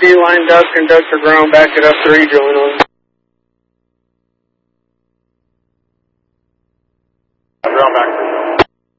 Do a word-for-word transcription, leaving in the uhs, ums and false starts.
D, line duck, conductor ground, back it up, three, drilling on. Ground back.